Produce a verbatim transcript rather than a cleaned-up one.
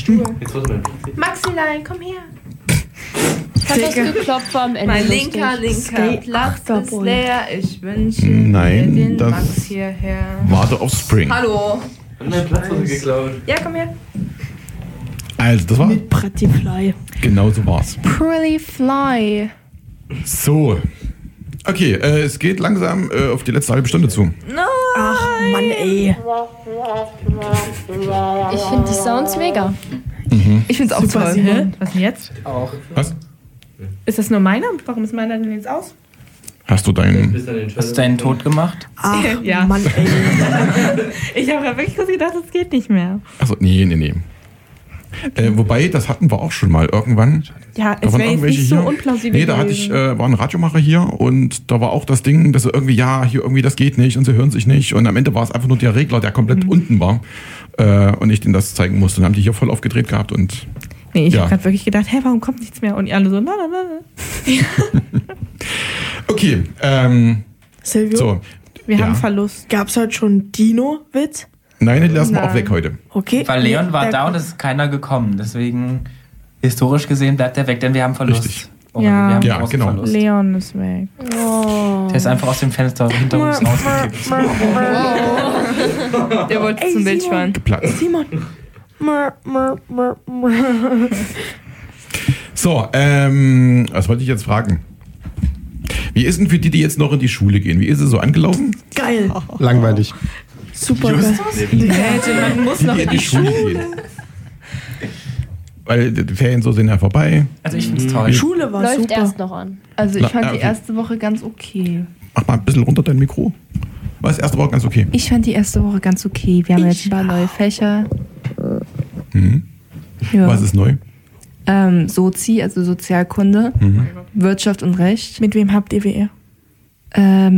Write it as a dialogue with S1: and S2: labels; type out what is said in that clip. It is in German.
S1: Stuhl.
S2: Jetzt wird mein
S1: Maxilein, komm her.
S3: Hat das geklopft am Ende.
S1: Mein
S3: lustig.
S1: linker, linker
S4: Stay
S1: Platz ist
S4: Achterboy.
S1: leer. Ich wünsche
S5: Nein,
S1: mir den
S5: das-
S1: Max hierher.
S5: Warte auf Spring.
S1: Hallo.
S2: Und mein Platz wurde geklaut.
S1: Ja, komm her.
S5: Also, das war,
S4: Mit Pretty Fly.
S5: genau so war's.
S1: Pretty Fly.
S5: So. Okay, äh, es geht langsam äh, auf die letzte halbe Stunde zu.
S4: Ach, Mann, ey.
S3: Ich finde die Sounds mega.
S1: Ich find's auch
S4: Super,
S1: toll.
S4: Simon.
S1: Hä? Was denn jetzt?
S2: Auch.
S5: Was?
S1: Ist das nur meiner? Warum ist meiner denn jetzt aus?
S5: Hast du deinen...
S2: Bis an den
S6: Hast du deinen Tod gemacht?
S4: Ach,
S1: Ja.
S4: Mann, ey.
S1: Ich habe ja wirklich kurz gedacht, das geht nicht mehr.
S5: Achso, nee, nee, nee. Äh, wobei, das hatten wir auch schon mal irgendwann.
S1: Ja,
S5: Da
S1: es
S5: waren
S1: wäre jetzt
S5: irgendwelche
S1: nicht so
S5: hier.
S1: unplausibel
S5: Nee, da hatte ich,
S1: gewesen.
S5: äh, war ein Radiomacher hier und da war auch das Ding, dass sie irgendwie, ja, hier irgendwie, das geht nicht und sie hören sich nicht. Und am Ende war es einfach nur der Regler, der komplett
S1: Mhm.
S5: unten war äh, und ich denen das zeigen musste. Und dann haben die hier voll aufgedreht gehabt und
S1: Nee, ich
S5: ja.
S1: habe gerade wirklich gedacht, hä, warum kommt nichts mehr? Und die alle so, la la la.
S5: okay, ähm,
S4: Silvio,
S5: so.
S1: Wir
S5: Ja.
S1: haben Verlust.
S4: gab's heute schon Dino-Witz?
S5: Nein, den lassen wir
S1: Nein.
S5: auch weg heute.
S4: Okay.
S6: Weil Leon war
S4: Der-
S6: da und es ist keiner gekommen. Deswegen, historisch gesehen, bleibt er weg, denn wir haben Verlust.
S5: Richtig.
S6: Oh,
S1: Ja.
S6: wir haben
S5: Ja,
S6: großen
S5: genau.
S6: Verlust.
S1: Leon ist weg.
S3: Oh.
S6: Der ist einfach aus dem Fenster hinter uns rausgekippt.
S1: Der wollte
S4: Ey,
S1: zum Bild
S4: Simon.
S1: spannen.
S5: Geplatzt.
S4: Simon. Mör, mör, mör, mör.
S5: So, ähm, was wollte ich jetzt fragen? Wie ist denn für die, die jetzt noch in die Schule gehen? Wie ist es so angelaufen?
S4: Geil.
S7: Langweilig.
S4: Super
S5: Just-
S4: geil.
S1: Also, man muss
S5: Die,
S1: noch
S5: die
S1: in
S5: in die
S1: die
S5: Schule
S1: Schule.
S5: gehen. Weil die Ferien so sind ja vorbei.
S6: Also ich find's toll.
S4: Schule war
S3: Läuft
S4: super.
S3: erst noch an.
S1: Also,
S5: Na,
S1: ich fand
S5: ja,
S1: die
S5: okay.
S1: erste Woche ganz okay.
S5: Mach mal ein bisschen runter dein Mikro. War das erste Woche ganz okay?
S1: Ich fand die erste Woche ganz okay. Wir haben
S4: Ich
S1: jetzt ein paar neue Fächer.
S5: Mhm.
S1: Ja.
S5: Was ist neu?
S1: Ähm, Sozi, also Sozialkunde,
S5: Mhm.
S1: Wirtschaft und Recht.
S4: Mit wem habt ihr W R?
S1: Ähm,